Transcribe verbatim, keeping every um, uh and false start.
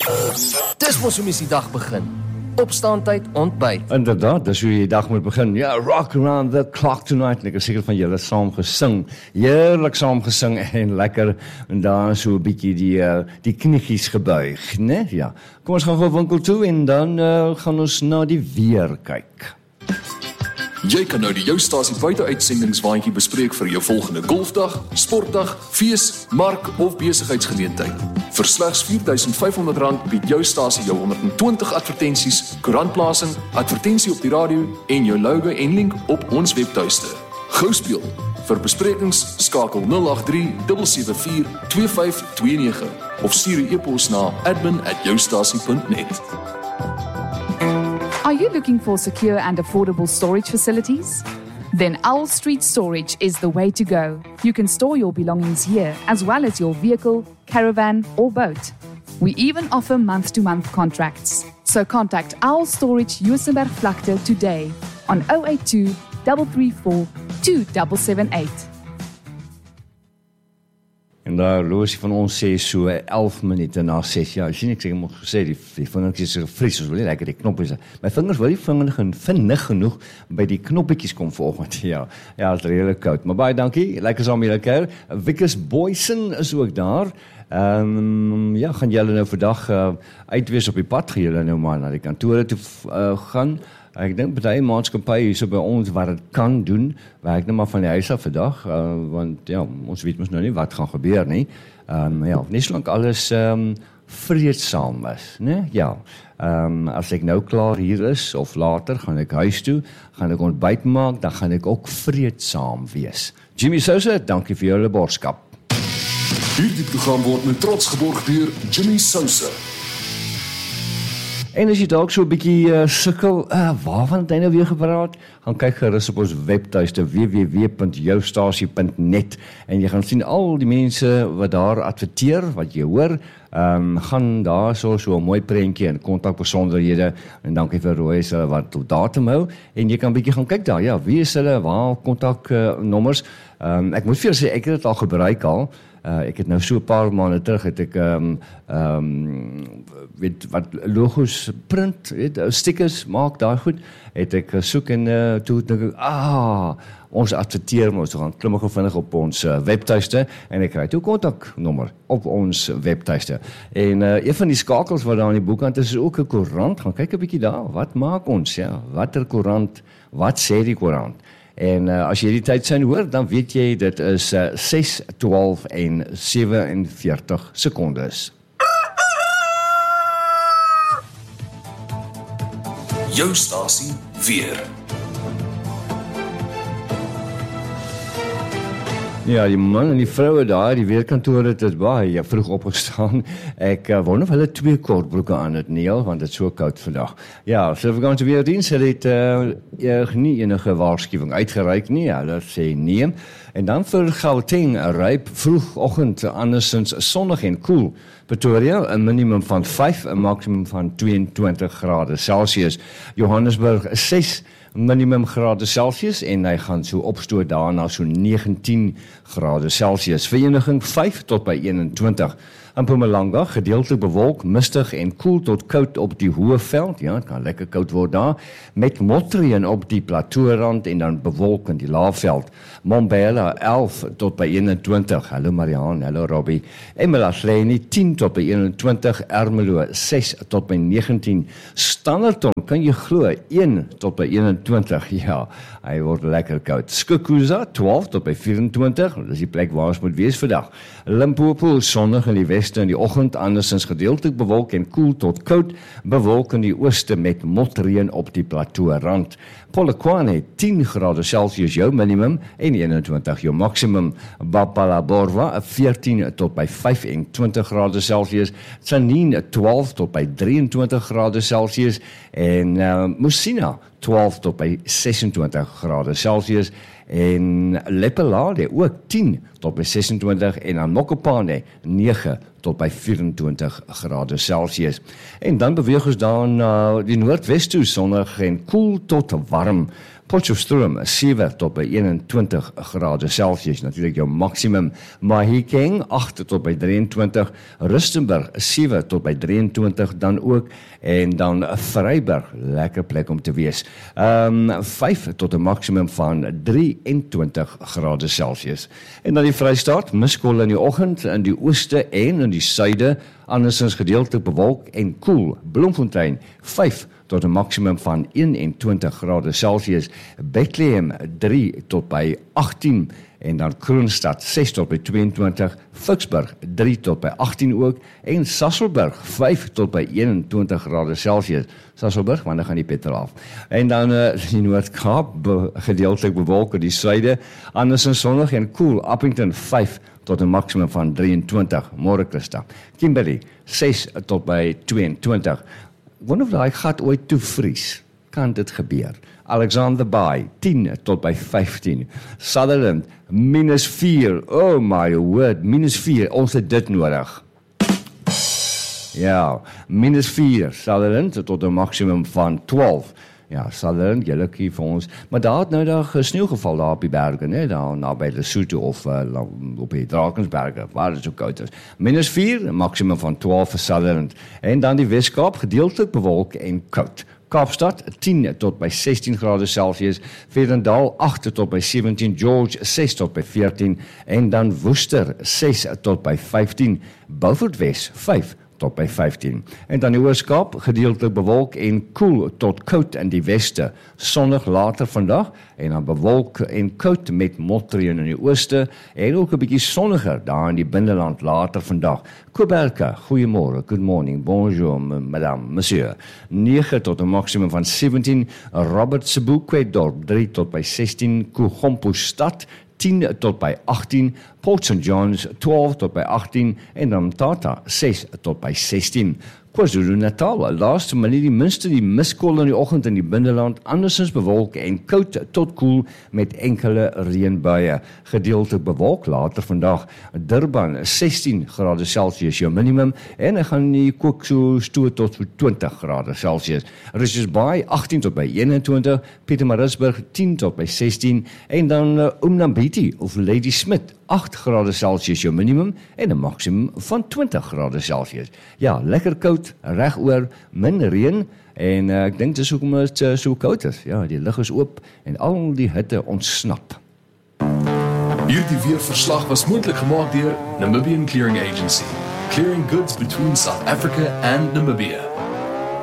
Dis mos hoe mens die dag begin. Opstaantyd, ontbyt. Inderdaad, dis hoe jy die dag moet begin. Ja, rock around the clock tonight. Ek is seker van julle saam gesing. Heerlik saam gesing en lekker. En daar so 'n bietjie die uh, die kniegies gebuig, né? Ja. Kom ons gaan gou winkel toe en dan uh, gaan ons na die weer kyk. Jy kan nou die Jou Stasie buite-uitsendingswaandjie bespreek vir jou volgende golfdag, sportdag, fees, mark of besigheidsgeleentheid. Vir slegs vier duisend vyf honderd rand bied Jou Stasie jou honderd en twintig advertensies, koerantplasing, advertensie op die radio en jou logo en link op ons webtuiste. Gou speel. Vir besprekings skakel nul agt drie sewe sewe vier twee vyf twee nege of stuur 'n e-pos na admin at joustasie dot net. Are you looking for secure and affordable storage facilities? Then Owl Street Storage is the way to go. You can store your belongings here, as well as your vehicle, caravan, or boat. We even offer month-to-month contracts. So contact Owl Storage Juisenberg Vlakte today on zero eight two, three three four, two seven seven eight. En daar horlosie van ons sê so elf minute na ses. Ja, sien ek sê ek moet gesê die, die vingertjies is gefries, ons wil nie lekker die knoppies. My vingers wil nie vinnig en vinnig genoeg by die knoppetjies kom vanoggend. Ja, ja, het is redelijk koud. Maar baie dankie, lekker saam julle kuier. Wikus Boysen is ook daar. Um, ja, gaan julle nou vandag uh, uitwees op die pad, gaan julle nou maar na die kantore toe uh, gaan. Ek dink baie maatskappye hier so by ons wat dit kan doen, werk nou maar van die huis af vandag, uh, want ja, ons weet mos nou nie wat gaan gebeur nie. Um, ja, nie solank alles um, vreedsaam is, né? Ja. Um, as ek nou klaar hier is of later gaan ek huis toe, gaan ek ontbyt maak, dan gaan ek ook vreedsaam wees. Jimmy Sousa, dankie vir julle borskap. Hierdie program word met trots geborg deur Jimmy Sousa. En as jy dalk so 'n bietjie uh, sukkel, uh, waarvan het hy nou weer gepraat? Gaan kyk gerus op ons webtuiste w w w punt joustasie punt net en jy gaan sien al die mense wat daar adverteer, wat jy hoor, um, gaan daar so so 'n mooi prentjie en kontakbesonderhede en dankie vir Roy se wat op datum hou en jy kan bietjie gaan kyk daar, ja, wie is hulle, waar kontaknommers. Uh, um, ek moet vir julle sê ek het dit al gebruik al. Uh, ek het nou so 'n paar maande terug het ek um, um, weet wat logos print, weet, stickers maak daar goed, het ek soek en uh, toe dink ek, ah, ons adverteer ons, gaan klim ek vinnig op ons uh, webtuiste en ek kry toe kontaknommer op ons webtuiste. En uh, een van die skakels wat daar aan die boekkant is, is ook 'n koerant, gaan kyk 'n bietjie daar, wat maak ons, ja, watter koerant, wat sê die koerant? En uh, as jy die tydsin hoor, dan weet jy, dit is uh, ses, twaalf en sewenveertig sekondes. Jou stasie weer. Ja, die man en die vroue daar, die weerkantoor het het baie vroeg opgestaan. Ek uh, wonder of hulle twee kortbroeke aan het, Neil, want dit is so koud vandag. Ja, Suid-Afrikaanse Weerdienste het uh, nie enige waarskuwing uitgereik nie, hulle sê nee. En dan vir Gauteng, ryp vroegoggend andersins sonnig en koel. Pretoria, 'n minimum van vyf, 'n maksimum van tweeëntwintig grade Celsius. Johannesburg, ses minimum grade Celsius en hy gaan so opstoot daarna so negentien grade Celsius. Vereniging vyf tot by eenentwintig. In Mpumalanga gedeeltelik bewolk, mistig en koel tot koud op die Hoëveld. Ja, het kan lekker koud word daar. Met motreën op die plateaurand en dan bewolk in die Laagveld. Mbombela elf tot by eenentwintig. Hallo Marianne, hallo Robbie. Emelashleni tien tot by eenentwintig. Ermelo ses tot by negentien. Standerton, kan jy glo, een tot by eenentwintig. Ja, hy word lekker koud. Skukuza twaalf tot by vyerentwintig. Dis die plek waar ons moet wees vandag. Limpopo sonnig in die weste in die oggend, andersins gedeeltelik bewolk en koel tot koud, bewolk in die ooste met motreën op die plateaurand. Polokwane tien grade Celsius jou minimum en eenentwintig jou maksimum. Bapalaborwa veertien tot by vyfentwintig grade Celsius. Tsanin twaalf tot by drieëntwintig grade Celsius en uh, Musina twaalf tot by sesentwintig grade Celsius. En Lepelade ook tien tot by sesentwintig en aan Mokopane nege tot by vyerentwintig grade Celsius. En dan beweeg ons dan na die noordwes toe, sonnig en koel tot warm. Potchefstroom sewe tot by eenentwintig grade Celsius, natuurlik jou maksimum. Mahikeng agt tot by drieëntwintig, Rustenburg sewe tot by drieëntwintig dan ook, en dan Vryburg, lekker plek om te wees. Um, vyf tot 'n maksimum van drieëntwintig grade Celsius. En dan die Vrystaat, miskoel in die oggend in die ooste en in die suide, andersins gedeeltelik bewolk en koel. Bloemfontein vyf tot 'n maksimum van eenentwintig grade Celsius. Bethlehem drie tot by agttien, en dan Kroonstad ses tot by tweeëntwintig, Vicksburg drie tot by agttien ook, en Sasolburg vyf tot by eenentwintig grade Celsius. Sasolburg, wanneer gaan die petrol af? En dan uh, die Noord-Kaap, be, gedeeltelik bewolk in die suide, andersins sonnig en koel. Appington vyf tot 'n maksimum van drieëntwintig, môre Christa. Kimberley ses tot by tweeëntwintig. Wonder of daai gat ooit toevries? Kan dit gebeur? Alexander Bay tien tot by vyftien. Sutherland minus vier. Oh my word, minus vier. Ons het dit nodig. Ja, minus vier. Sutherland tot 'n maksimum van twaalf. Ja, Sutherland, gelukkig vir ons. Maar daar het nou dag sneeu geval daar op die berge, né? Daar naby Lesotho of uh, op die Drakensberge, waar dit so koud is. minus vier, maksimum van twaalf vir Sutherland. En dan die Weskaap, gedeeltelik bewolk en koud. Kaapstad tien tot by sestien grade Celsius, Vredendal agt tot by sewentien, George ses tot by veertien, en dan Woester ses tot by vyftien, Beaufort Wes vyf tot by vyftien. En dan die Oos-Kaap, gedeeltelik bewolk en koel tot koud in die weste, sonnig later vandag, en dan bewolk en koud met motreën in die ooste, en ook 'n bietjie sonniger daar in die binneland later vandag. Koberka, goeiemôre, good morning, bonjour, madame, monsieur. nege tot 'n maksimum van sewentien, Robert Sebokwe-dorp drie tot by sestien, Kugompo-stad tien tot by agttien, Port Saint John's twaalf tot by agttien, en dan Tata ses tot by sestien. KwaZulu-Natal, laaste maar nie die minste die miskoel in die oggend in die binneland, andersins bewolk en koud tot koel met enkele reënbuie. Gedeeltelik bewolk later vandag. Durban sestien grade Celsius jou minimum, en hy gaan die kook so stoot tot so twintig grade Celsius. Richards Bay agttien tot by eenentwintig, Pietermaritzburg tien tot by sestien, en dan uh, Umnambiti of Lady Smith agt grade Celsius jou minimum en 'n maksimum van twintig grade Celsius. Ja, lekker koud, regoor, min reën, en uh, ek dink dis hoekom dit uh, so koud is. Ja, die lug is oop en al die hitte ontsnap. Hierdie weerverslag was moontlik gemaak deur Namibian Clearing Agency, clearing goods between South Africa and Namibia.